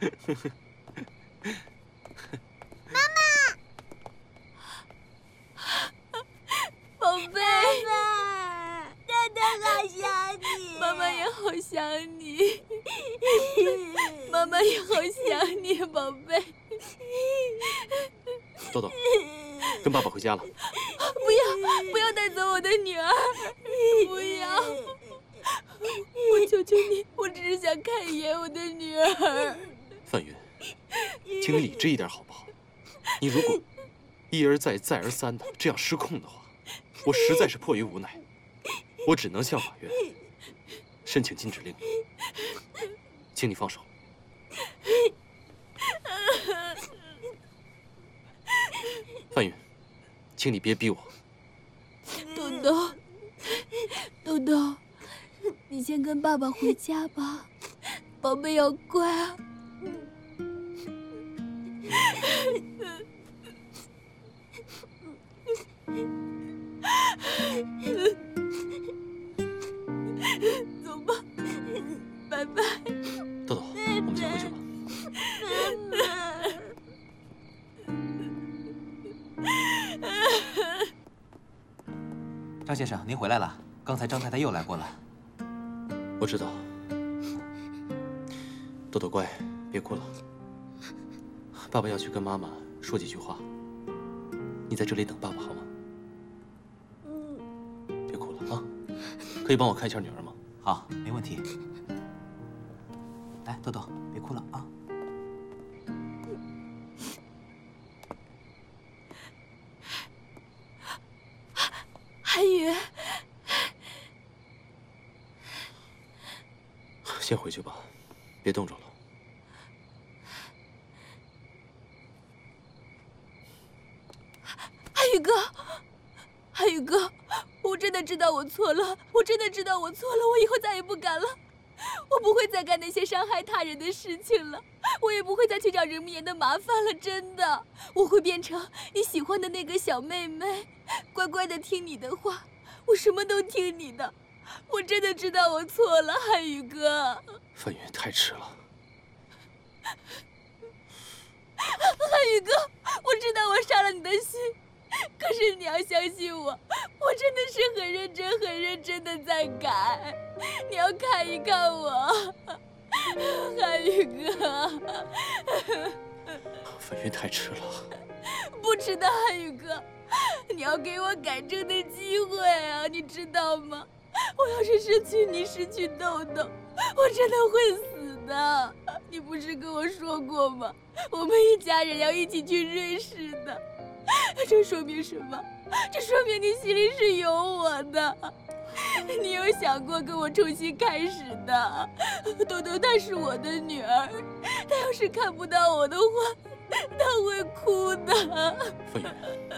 宝贝， 真的好想你， 妈妈也好想你，妈妈也好想你，宝贝。 豆豆，跟爸爸回家了。 不要，不要带走我的女儿！不要！我求求你，我只是想看一眼我的女儿。 范云，请你理智一点好不好？你如果一而再、再而三的这样失控的话，我实在是迫于无奈，我只能向法院申请禁止令。请你放手。范云，请你别逼我。 豆豆，豆豆，你先跟爸爸回家吧，宝贝要乖啊。走吧，拜拜。 豆豆，我们先回去吧。 张先生，您回来了。刚才张太太又来过了。 我知道。豆豆乖，别哭了。爸爸要去跟妈妈说几句话，你在这里等爸爸好吗？别哭了啊！可以帮我看一下女儿吗？ 好，没问题。来，豆豆，别哭了啊。 韩宇， 先回去吧，别冻着了。 韩宇哥，韩宇哥，我真的知道我错了，我真的知道我错了，我以后再也不敢了，我不会再干那些伤害他人的事情了，我也不会再去找任慕言的麻烦了，真的，我会变成你喜欢的那个小妹妹，乖乖的听你的话，我什么都听你的，我真的知道我错了，韩宇哥。 范云，太迟了。 韩宇哥，我知道我伤了你的心，可是你要相信我，我真的是很认真、很认真的在改。你要看一看我，韩宇哥。 范云，太迟了。 不迟的，韩宇哥，你要给我改正的机会啊，你知道吗？我要是失去你，失去豆豆，我真的会死的。你不是跟我说过吗？我们一家人要一起去瑞士的。这说明什么？这说明你心里是有我的。你有想过跟我重新开始的？豆豆她是我的女儿，她要是看不到我的话，她会哭的。 范云，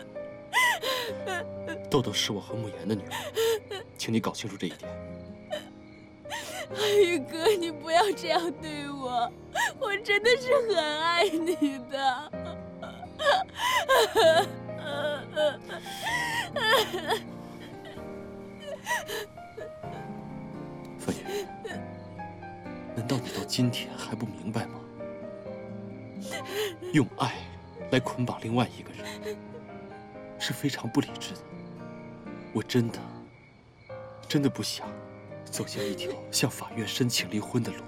豆豆是我和慕言的女儿，请你搞清楚这一点。 宇哥，你不要这样对我，我真的是很爱你的。 范云，难道你到今天还不明白吗？用爱来捆绑另外一个人是非常不理智的。我真的不想走向一条向法院申请离婚的路。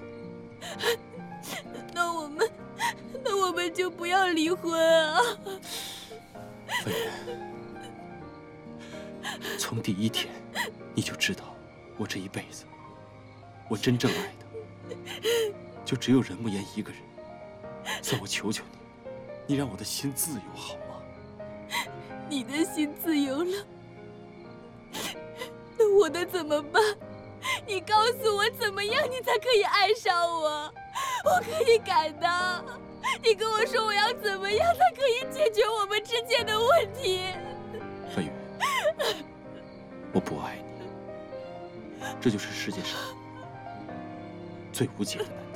那我们就不要离婚啊！ 范云，从第一天你就知道，我这一辈子，我真正爱的就只有任慕言一个人。算我求求你，你让我的心自由好吗？ 你的心自由了，那我的怎么办？你告诉我怎么样你才可以爱上我？我可以改的。你跟我说我要怎么样才可以解决我们之间的问题？ 范云，我不爱你，这就是世界上最无解的难题。